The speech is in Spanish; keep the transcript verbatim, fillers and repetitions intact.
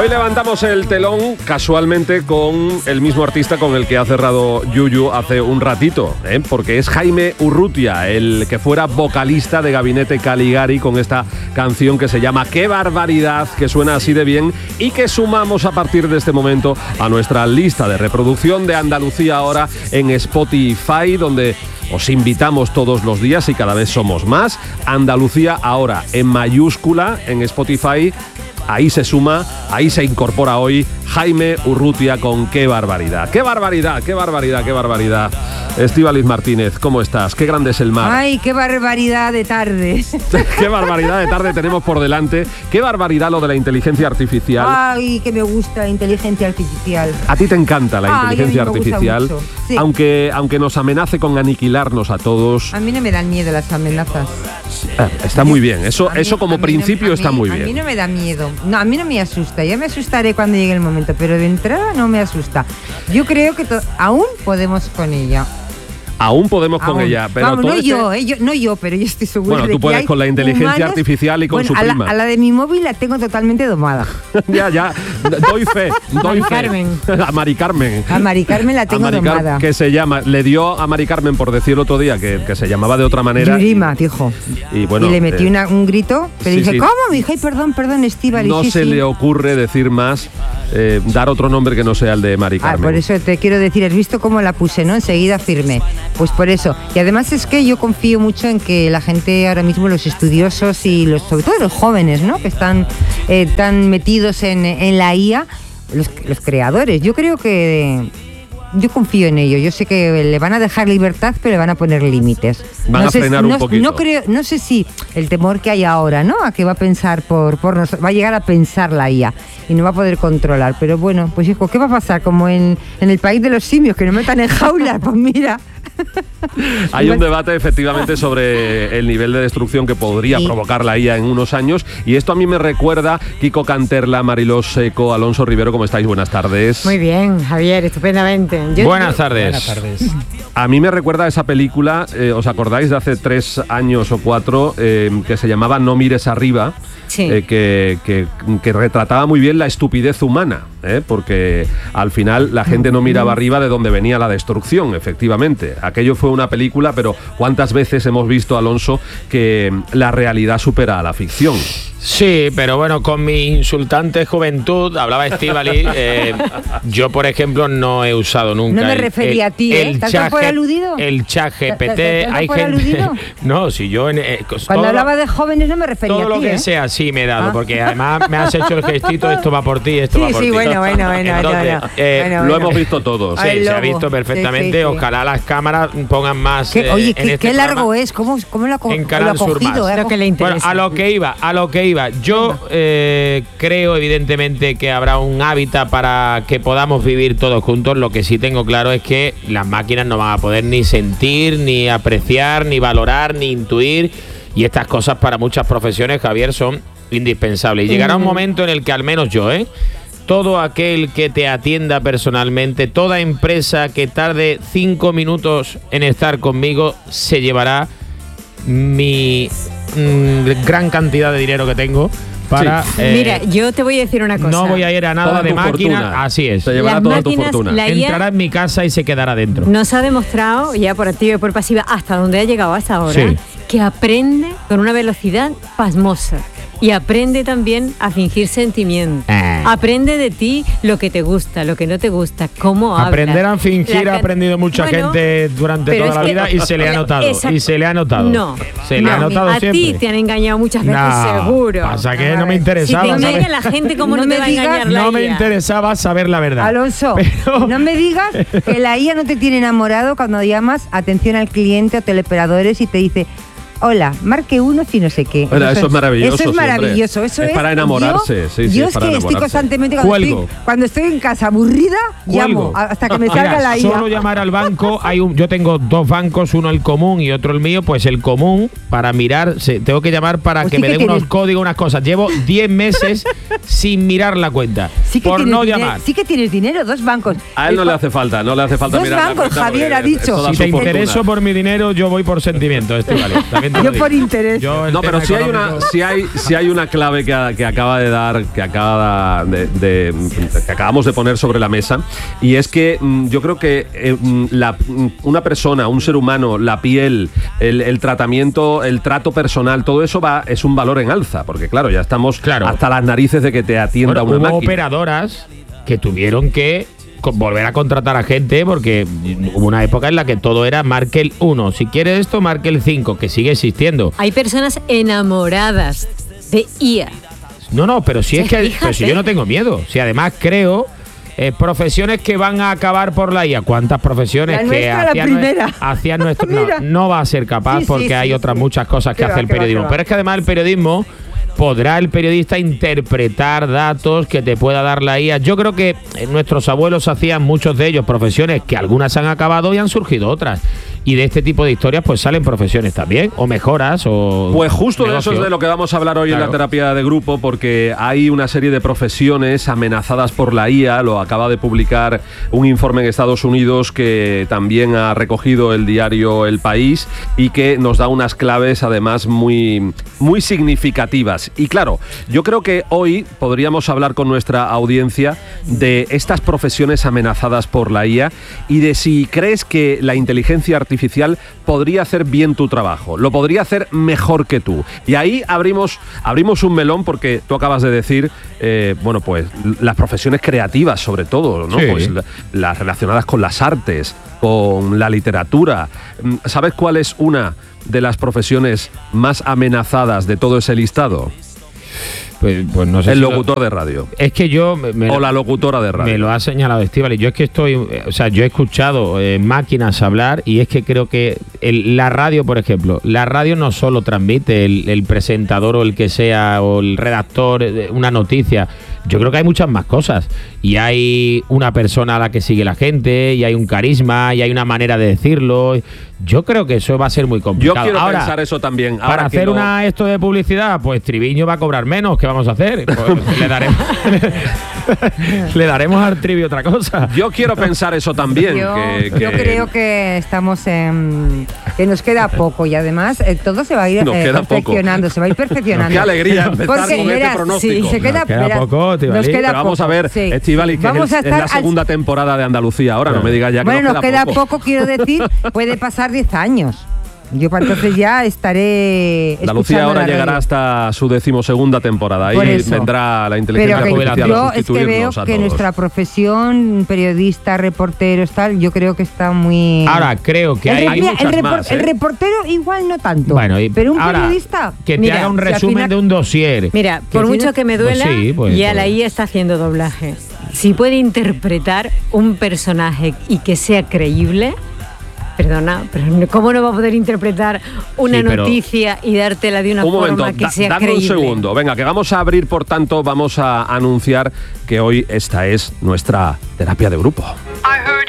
Hoy levantamos el telón casualmente con el mismo artista con el que ha cerrado Yuyu hace un ratito, ¿eh? Porque es Jaime Urrutia, el que fuera vocalista de Gabinete Caligari, con esta canción que se llama Qué barbaridad, que suena así de bien y que sumamos a partir de este momento a nuestra lista de reproducción de Andalucía Ahora en Spotify, donde os invitamos todos los días y cada vez somos más. Andalucía Ahora en mayúscula en Spotify. Ahí se suma, ahí se incorpora hoy Jaime Urrutia con Qué barbaridad. ¡Qué barbaridad, qué barbaridad, qué barbaridad! Estíbaliz Martínez, ¿cómo estás? Qué grande es el mar. ¡Ay, qué barbaridad de tarde! ¡Qué barbaridad de tarde tenemos por delante! ¡Qué barbaridad lo de la inteligencia artificial! ¡Ay, que me gusta la inteligencia artificial! A ti te encanta la Ay, inteligencia a mí me gusta artificial, mucho. Sí. aunque, aunque nos amenace con aniquilarnos a todos. A mí no me dan miedo las amenazas. Ah, está muy bien, eso, mí, eso como principio no, está mí, muy a bien. A mí no me da miedo. No, a mí no me asusta. Ya me asustaré cuando llegue el momento, pero de entrada no me asusta. Yo creo que to- aún podemos con ella. Aún podemos con Aún. ella, pero Vamos, todo no este... yo, eh, yo, no yo, pero yo estoy segura Bueno, de tú que puedes hay con la inteligencia humanos, artificial y con bueno, su a la, prima. a la de mi móvil la tengo totalmente domada. ya, ya, doy fe, doy Mari fe. Carmen. A Mari Carmen. A Mari Carmen la tengo a Mari Car- domada. Que se llama, le dio a Mari Carmen por decir el otro día que, que se llamaba de otra manera. Yurima, dijo. Y, bueno, y le metí eh, una, un grito, pero sí, dije, sí. ¿cómo? Me dije, ay, perdón, perdón, Estíbaliz. No sí, se sí. le ocurre decir más, eh, dar otro nombre que no sea el de Mari Ah, Carmen. por eso te quiero decir, has visto cómo la puse, ¿no? Enseguida firme. Pues por eso. Y además es que yo confío mucho en que la gente ahora mismo, los estudiosos y los, sobre todo los jóvenes, ¿no? Que están eh, tan metidos en, en la I A, los, los creadores. Yo creo que... Yo confío en ello. Yo sé que le van a dejar libertad, pero le van a poner límites. Van no a sé, frenar no, un poquito. No creo, no sé si el temor que hay ahora, ¿no? A que va a pensar por, por nos, va a llegar a pensar la I A y no va a poder controlar. Pero bueno, pues hijo, ¿qué va a pasar? Como en, en el país de los simios, que no metan en jaulas, pues mira. Hay un debate efectivamente sobre el nivel de destrucción que podría Sí. provocar la I A en unos años, y esto a mí me recuerda Kiko Canterla, Marilós Seco, Alonso Rivero. ¿Cómo estáis? Buenas tardes. Muy bien, Javier, estupendamente. Yo, Buenas yo, tardes. Buenas tardes. A mí me recuerda a esa película, eh, ¿os acordáis de hace tres años o cuatro, eh, que se llamaba No mires arriba? Sí. Eh, que, que, que retrataba muy bien la estupidez humana, ¿eh? Porque al final la gente no miraba arriba de donde venía la destrucción, efectivamente. Aquello fue una película, pero ¿cuántas veces hemos visto, Alonso, que la realidad supera a la ficción? Sí, pero bueno, con mi insultante juventud, hablaba Estíbaliz, eh, yo por ejemplo no he usado nunca. No me el- refería el- a ti, ¿eh? el ¿Tanto chat por G- aludido? El chat G P ¿Tanto T, hay por gente. aludido? No, si yo en, eh, Cuando todo hablaba lo, de jóvenes no me refería todo a lo ti, que ¿eh? sea sí me he dado, Ah. porque además me has hecho el gestito, esto va por ti, esto Sí, va por sí, ti. bueno, bueno, bueno, Entonces, bueno, eh, bueno, Lo bueno. hemos visto todos. Sí, Ay, se ha lobo. visto perfectamente. Sí, sí, sí. Ojalá las cámaras pongan más. ¿Qué- eh, oye, en qué, este qué largo programa. es, ¿cómo, cómo lo ha co- En lo ha Canal Sur cogido? Más. eh? Lo que le Bueno, interesa. a lo que iba, a lo que iba. Yo eh, creo evidentemente que habrá un hábitat para que podamos vivir todos juntos. Lo que sí tengo claro es que las máquinas no van a poder ni sentir, ni apreciar, ni valorar, ni intuir. Y estas cosas para muchas profesiones, Javier, son indispensables. Y llegará un momento en el que al menos yo, ¿eh? todo aquel que te atienda personalmente, toda empresa que tarde cinco minutos en estar conmigo, se llevará mi mm, gran cantidad de dinero que tengo para... Sí. eh, Mira, yo te voy a decir una cosa. no voy a ir a nada Toda de tu máquina, fortuna. así es. Se llevará Las toda tu máquinas, fortuna. la- I A Entrará en mi casa y se quedará dentro. Nos ha demostrado, ya por activa y por pasiva, hasta donde ha llegado hasta ahora, Sí. que aprende con una velocidad pasmosa. Y aprende también a fingir sentimientos. Eh. Aprende de ti lo que te gusta, lo que no te gusta, cómo hablas. Aprender a fingir La ha can- aprendido mucha Bueno, gente durante pero toda es la que- vida y se le ha notado. Exacto. Y se le ha notado. No. Se le no, ha notado a siempre. ti te han engañado muchas veces, No, seguro. Pasa que A no me ver, interesaba. si te ¿sabes? engaña la gente, ¿cómo no, No te me va a digas- engañar la No me I A? interesaba saber la verdad. Alonso, Pero- no me digas que la I A no te tiene enamorado cuando llamas atención al cliente o teleoperadores y te dice: hola, marque uno si no sé qué. Bueno, eso es maravilloso, Eso es sí, hombre. maravilloso. Eso Es es para enamorarse, Yo, sí, sí, yo es es para que estoy enamorarse. constantemente cuando Cuelgo. estoy, cuando estoy en casa aburrida, llamo Cuelgo. hasta que me Mira, salga la I A. solo llamar al banco. Hay un, yo tengo dos bancos, uno el común y otro el mío. Pues el común, para mirar, se- tengo que llamar para Pues que sí me que den tienes- unos códigos, unas cosas. Llevo diez meses sin mirar la cuenta. Sí que por tienes no dinero, llamar. sí que tienes dinero, dos bancos. A él no El le pa- hace falta, no le hace falta Dos mirar la bancos, cuenta Javier porque ha dicho. es toda Si su te fortuna. intereso por mi dinero, yo voy por sentimiento. Esto vale. También también te lo Yo digo. por interés. Yo el No, pero tema si hay una, económico- si hay, si hay una clave que, que acaba de dar, que acaba de, de- que acabamos de poner sobre la mesa, y es que mm, yo creo que eh, mm, la, mm, una persona, un ser humano, la piel, el, el tratamiento, el trato personal, todo eso va es un valor en alza, porque claro, ya estamos Claro. hasta las narices de que te atienda Bueno, una hubo máquina. operadoras que tuvieron que co- volver a contratar a gente porque hubo una época en la que todo era marque el uno. Si quieres esto, marque el cinco, que sigue existiendo. Hay personas enamoradas de I A. No, no, pero si Sí, es que fíjate. pero si yo no tengo miedo. Si además creo eh, profesiones que van a acabar por la I A. ¿Cuántas profesiones La que nuestra, la hacían, primera. hacían nuestro Mira. no, no va a ser capaz Sí, sí, porque sí, hay sí. otras muchas cosas que Qué hace va, el qué va, periodismo. qué va. Pero es que además el periodismo podrá el periodista interpretar datos que te pueda dar la I A. Yo creo que eh, nuestros abuelos hacían muchos de ellos profesiones que algunas han acabado y han surgido otras. Y de este tipo de historias pues salen profesiones también, o mejoras, o Pues justo de eso negocios. es de lo que vamos a hablar hoy en Claro. la terapia de grupo, porque hay una serie de profesiones amenazadas por la I A. Lo acaba de publicar un informe en Estados Unidos que también ha recogido el diario El País y que nos da unas claves además muy, muy significativas. Y claro, yo creo que hoy podríamos hablar con nuestra audiencia de estas profesiones amenazadas por la I A y de si crees que la inteligencia artificial podría hacer bien tu trabajo, lo podría hacer mejor que tú. Y ahí abrimos, abrimos un melón porque tú acabas de decir, eh, bueno, pues las profesiones creativas sobre todo, ¿no? Sí. Pues la- las relacionadas con las artes, con la literatura. ¿Sabes cuál es una de las profesiones más amenazadas de todo ese listado? Pues, pues no sé El si lo- locutor de radio. Es que yo me, me O lo- la locutora de radio. me lo ha señalado Estíbaliz. Yo es que estoy, eh, o sea, yo he escuchado eh, máquinas hablar y es que creo que el- la radio, por ejemplo, la radio no solo transmite el, el presentador o el que sea o el redactor eh, una noticia. Yo creo que hay muchas más cosas y hay una persona a la que sigue la gente y hay un carisma y hay una manera de decirlo. Yo creo que eso va a ser muy Yo complicado. quiero Ahora, pensar eso también. Ahora para que hacer lo- una esto de publicidad, pues Triviño va a cobrar menos. ¿Qué vamos a hacer? Pues le daremos le daremos al Trivi otra cosa. Yo quiero pensar eso también. Yo, que, yo que- creo que estamos en, que nos queda poco y además eh, todo se va a ir Nos eh, queda poco. perfeccionando, se va a ir perfeccionando. Qué alegría empezar Porque, con este verás, pronóstico. sí, se queda, Nos queda verás, poco, Estíbaliz. nos queda Pero vamos poco, a ver, sí. Estíbaliz, que Vamos es, a el- es estar la al- segunda temporada de Andalucía. Ahora no me digas ya que Bueno, nos queda, poco. quiero decir, puede pasar diez años. Yo para entonces ya estaré. Andalucía escuchando ahora la llegará radio. hasta su decimosegunda temporada. Ahí Por eso. vendrá la inteligencia Pero que artificial yo a es que veo sustituirnos a que todos. nuestra profesión, periodista, reporteros, tal, yo creo que está muy. Ahora creo que el, hay, re- hay mira, muchas el repor- más, ¿eh? el reportero igual no tanto. Bueno, y pero un ahora, periodista. que te Mira, haga un si al resumen final- de un dossier. Mira, por tiene- mucho que me Pues duela, sí, pues, ya pues. la I A está haciendo doblaje. Si puede interpretar un personaje y que sea creíble, perdona, pero ¿cómo no va a poder interpretar una Sí, pero- noticia y dártela de una Un forma momento, que da- sea dame creíble? un segundo. Venga, que vamos a abrir, por tanto, vamos a anunciar que hoy esta es nuestra terapia de grupo.